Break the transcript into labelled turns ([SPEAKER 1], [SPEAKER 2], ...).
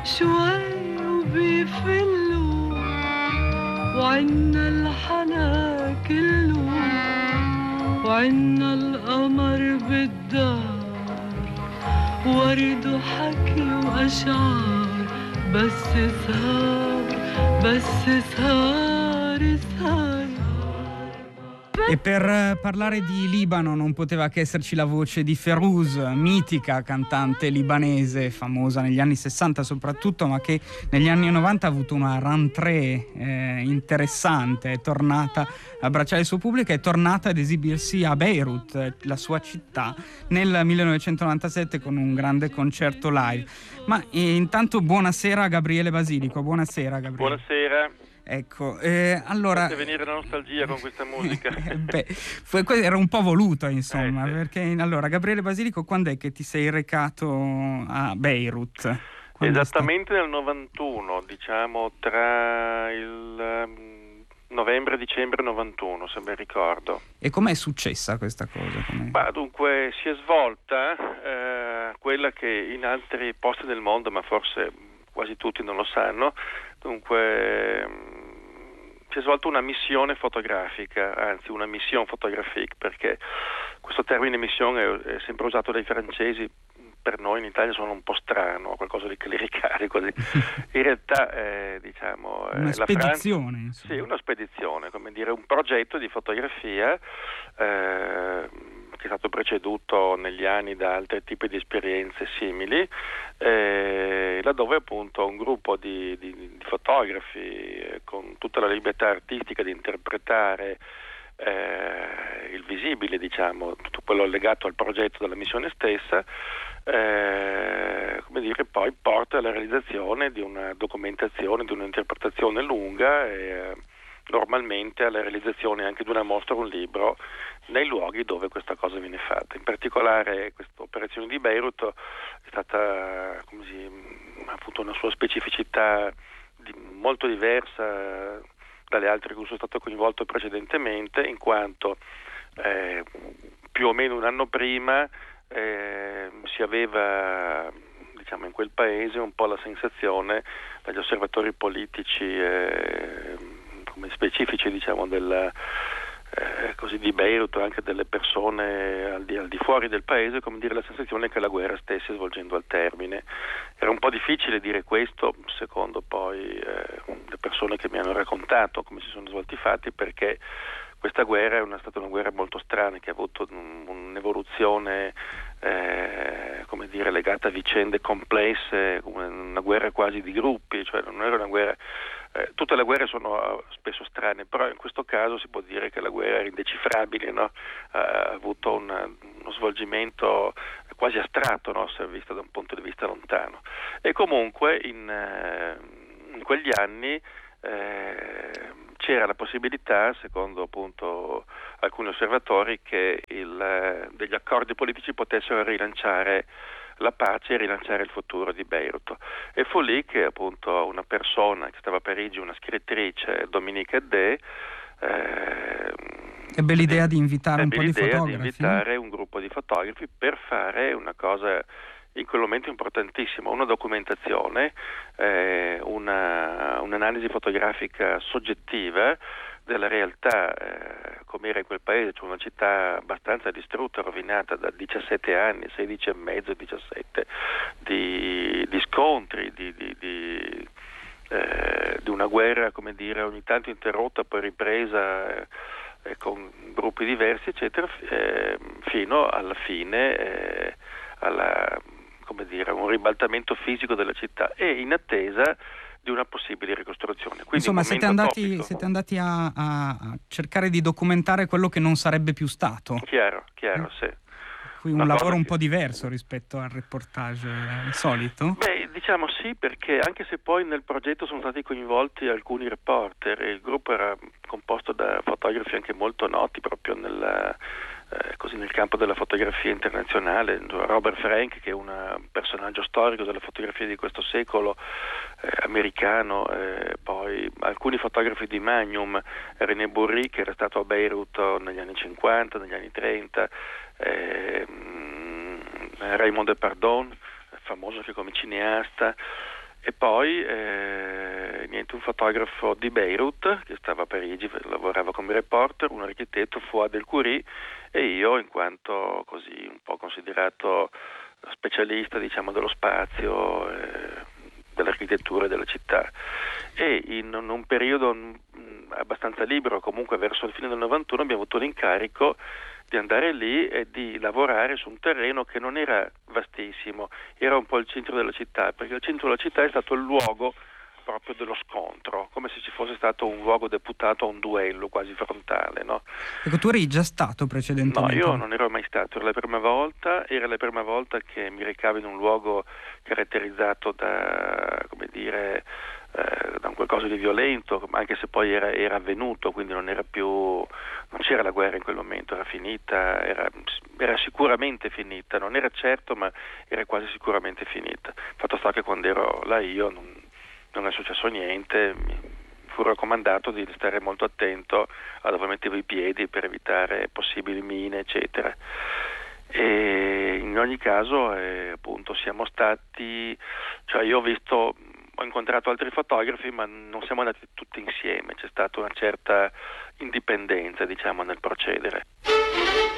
[SPEAKER 1] شوي وبيفلوا وعنا الحلا كله وعنا القمر بالدار ورد وحكي وأشعار بس سهر سهر.
[SPEAKER 2] E per parlare di Libano non poteva che esserci la voce di Ferouz, mitica cantante libanese, famosa negli anni 60 soprattutto, ma che negli anni 90 ha avuto una rentrée interessante, è tornata a abbracciare il suo pubblico, è tornata ad esibirsi a Beirut, la sua città, nel 1997 con un grande concerto live. Ma intanto buonasera a Gabriele Basilico, buonasera Gabriele.
[SPEAKER 3] Buonasera.
[SPEAKER 2] Ecco, allora...
[SPEAKER 3] Fate venire la nostalgia con questa musica.
[SPEAKER 2] Era un po' voluto, insomma,
[SPEAKER 3] sì.
[SPEAKER 2] Perché allora, Gabriele Basilico, quando è che ti sei recato a Beirut?
[SPEAKER 3] Esattamente nel 91, diciamo tra il novembre e dicembre 91, se ben ricordo.
[SPEAKER 2] E com'è successa questa cosa?
[SPEAKER 3] Dunque, si è svolta quella che in altri posti del mondo, ma forse quasi tutti non lo sanno, dunque si è svolta una missione fotografica, anzi una mission photographique, perché questo termine missione è sempre usato dai francesi, per noi in Italia sono un po' strano, qualcosa di clericale così. In realtà diciamo
[SPEAKER 2] una spedizione,
[SPEAKER 3] la Francia, sì, una spedizione, come dire, un progetto di fotografia che è stato preceduto negli anni da altri tipi di esperienze simili, laddove appunto un gruppo di fotografi con tutta la libertà artistica di interpretare il visibile, diciamo, tutto quello legato al progetto della missione stessa, come dire, poi porta alla realizzazione di una documentazione, di un'interpretazione lunga e normalmente alla realizzazione anche di una mostra o un libro nei luoghi dove questa cosa viene fatta. In particolare questa operazione di Beirut è stata, ha avuto una sua specificità molto diversa dalle altre che sono stato coinvolto precedentemente, in quanto più o meno un anno prima si aveva, diciamo, in quel paese un po' la sensazione dagli osservatori politici come specifici, diciamo, così di Beirut, anche delle persone al di fuori del paese, come dire, la sensazione che la guerra stesse svolgendo al termine. Era un po' difficile dire questo, secondo poi le persone che mi hanno raccontato come si sono svolti i fatti, perché questa guerra è stata una guerra molto strana, che ha avuto un'evoluzione come dire, legata a vicende complesse, una guerra quasi di gruppi, cioè non era una guerra. Tutte le guerre sono spesso strane, però in questo caso si può dire che la guerra era indecifrabile, no? Ha avuto uno svolgimento quasi astratto, no? Se vista da un punto di vista lontano. E comunque in quegli anni c'era la possibilità, secondo appunto alcuni osservatori, che degli accordi politici potessero rilanciare la pace e rilanciare il futuro di Beirut. E fu lì che appunto una persona che stava a Parigi, una scrittrice, Dominique Edé,
[SPEAKER 2] ebbe l'idea di invitare un po' di fotografi.
[SPEAKER 3] Di invitare un gruppo di fotografi per fare una cosa in quel momento importantissima, una documentazione, un'analisi fotografica soggettiva della realtà come era in quel paese, cioè una città abbastanza distrutta, rovinata da 17 anni, 16 e mezzo, 17, di scontri, di una guerra, come dire, ogni tanto interrotta, poi ripresa con gruppi diversi, eccetera, fino alla fine come dire, un ribaltamento fisico della città, e in attesa di una possibile ricostruzione. Quindi
[SPEAKER 2] insomma, siete andati a cercare di documentare quello che non sarebbe più stato.
[SPEAKER 3] Chiaro, sì.
[SPEAKER 2] Qui un lavoro un po' diverso rispetto al reportage solito?
[SPEAKER 3] Beh, diciamo sì, perché anche se poi nel progetto sono stati coinvolti alcuni reporter, il gruppo era composto da fotografi anche molto noti proprio nel campo della fotografia internazionale. Robert Frank, che è un personaggio storico della fotografia di questo secolo, americano, poi alcuni fotografi di Magnum, René Bourri, che era stato a Beirut negli anni 50, negli anni 30, Raymond Depardon, famoso anche come cineasta, E poi un fotografo di Beirut che stava a Parigi, lavorava come reporter, un architetto, Fouad El Khoury, e io, in quanto così un po' considerato specialista, diciamo, dello spazio, dell'architettura e della città. E in un periodo abbastanza libero, comunque verso il fine del 91, abbiamo avuto l'incarico di andare lì e di lavorare su un terreno che non era vastissimo, era un po' il centro della città, perché il centro della città è stato il luogo proprio dello scontro, come se ci fosse stato un luogo deputato a un duello quasi frontale, no?
[SPEAKER 2] Ecco, tu eri già stato precedentemente?
[SPEAKER 3] No, io non ero mai stato, era la prima volta che mi recavo in un luogo caratterizzato da, come dire, da un qualcosa di violento, anche se poi era avvenuto, quindi non c'era la guerra in quel momento, era finita, era sicuramente finita, non era certo, ma era quasi sicuramente finita. Fatto sta che quando ero là io non è successo niente, mi fu raccomandato di stare molto attento a dove mettevo i piedi per evitare possibili mine, eccetera. E in ogni caso, appunto, siamo stati, cioè io ho incontrato altri fotografi, ma non siamo andati tutti insieme, c'è stata una certa indipendenza, diciamo, nel procedere.